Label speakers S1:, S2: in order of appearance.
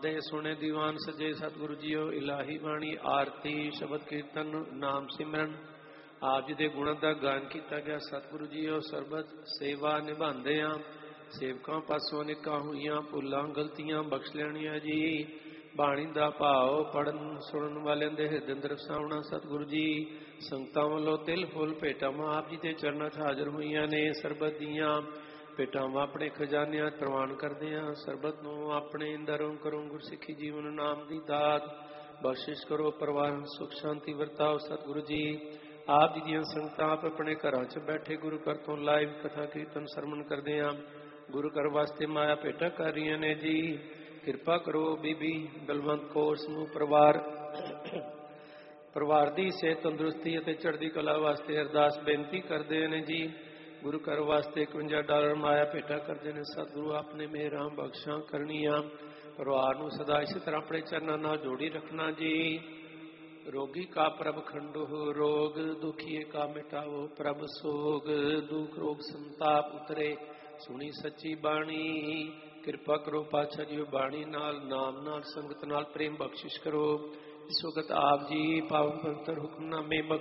S1: ਦੇ ਸੁਣੇ ਦੀਵਾਨ ਸਜੇ ਸਤਿਗੁਰੂ ਜੀਓ। ਇਲਾਹੀ ਬਾਣੀ ਆਰਤੀ ਸ਼ਬਦ ਕੀਰਤਨ ਨਾਮ ਸਿਮਰਨ ਆਪ ਜੀ ਦੇ ਗੁਣਾਂ ਦਾ ਗਾਨ ਕੀਤਾ ਗਿਆ। ਸਤਿਗੁਰੂ ਜੀਓ ਸਰਬਤ ਸੇਵਾ ਨਿਭਾਉਂਦੇ ਆ, ਸੇਵਕਾਂ ਪਾਸੋਂ ਅਨੇਕਾਂ ਹੋਈਆਂ ਭੁੱਲਾਂ ਗਲਤੀਆਂ ਬਖਸ਼ ਲੈਣੀਆਂ ਜੀ। ਬਾਣੀ ਦਾ ਭਾਵ ਪੜ੍ਹਨ ਸੁਣਨ ਵਾਲਿਆਂ ਦੇ ਹਿਰਦੇ ਅੰਦਰ ਵਸਾਉਣਾ। ਸਤਿਗੁਰੂ ਜੀ ਸੰਗਤਾਂ ਵੱਲੋਂ ਤਿਲ ਫੁੱਲ ਭੇਟਾਵਾਂ ਆਪ ਜੀ ਦੇ ਚਰਨਾਂ 'ਚ ਹਾਜ਼ਰ ਹੋਈਆਂ ਨੇ। ਸਰਬਤ ਦੀਆਂ ਭੇਟਾਵਾਂ ਆਪਣੇ ਖਜ਼ਾਨਿਆਂ ਪ੍ਰਵਾਨ ਕਰਦੇ ਹਾਂ। ਸਰਬਤ ਨੂੰ ਆਪਣੇ ਅੰਦਰੋਂ ਕਰੋ ਗੁਰਸਿੱਖੀ ਜੀਵਨ ਨਾਮ ਦੀ ਦਾਤ ਬਖਸ਼ਿਸ਼ ਕਰੋ। ਪਰਿਵਾਰ ਸੁਖ ਸ਼ਾਂਤੀ ਵਰਤਾਓ। ਸਤਿਗੁਰੂ ਜੀ ਆਪ ਜੀ ਦੀਆਂ ਸੰਗਤਾਂ ਆਪ ਆਪਣੇ ਘਰਾਂ 'ਚ ਬੈਠੇ ਗੁਰੂ ਘਰ ਤੋਂ ਲਾਈਵ ਕਥਾ ਕੀਰਤਨ ਸਰਵਣ ਕਰਦੇ ਹਾਂ। ਗੁਰੂ ਘਰ ਵਾਸਤੇ ਮਾਇਆ ਭੇਟਾ ਕਰ ਰਹੀਆਂ ਨੇ ਜੀ। ਕਿਰਪਾ ਕਰੋ ਬੀਬੀ ਬਲਵੰਤ ਕੌਰ ਸਮੂਹ ਪਰਿਵਾਰ ਦੀ ਸਿਹਤ ਤੰਦਰੁਸਤੀ ਅਤੇ ਚੜ੍ਹਦੀ ਕਲਾ ਵਾਸਤੇ ਅਰਦਾਸ ਬੇਨਤੀ ਕਰਦੇ ਨੇ ਜੀ। ਗੁਰੂ ਘਰ ਵਾਸਤੇ $51 ਮਾਇਆ ਭੇਟਾ ਕਰਦੇ ਨੇ। ਸਤਿਗੁਰੂ ਆਪਣੇ ਮਿਹਰਾਂ ਬਖਸ਼ਾਂ ਕਰਨੀਆਂ। ਪਰਿਵਾਰ ਨੂੰ ਸਦਾ ਇਸੇ ਤਰ੍ਹਾਂ ਆਪਣੇ ਚਰਨਾਂ ਨਾਲ ਜੋੜੀ ਰੱਖਣਾ ਜੀ। ਰੋਗੀ ਕਾ ਪ੍ਰਭ ਖੰਡੋ ਰੋਗ, ਦੁਖੀਏ ਕਾ ਮਿਟਾਵੋ ਪ੍ਰਭ ਸੋਗ। ਦੁਖ ਰੋਗ ਸੰਤਾਪ ਉਤਰੇ ਸੁਣੀ ਸੱਚੀ ਬਾਣੀ। ਕਿਰਪਾ ਕਰੋ ਪਾਤਸ਼ਾਹ ਜੀ ਬਾਣੀ ਨਾਲ ਨਾਮ ਨਾਲ ਸੰਗਤ ਨਾਲ ਪ੍ਰੇਮ ਬਖਸ਼ਿਸ਼ ਕਰੋ। ਇਸ ਵਕਤ ਆਪ ਜੀ ਪਾਵਨ ਪਵਿੱਤਰ ਹੁਕਮਨਾਮੇ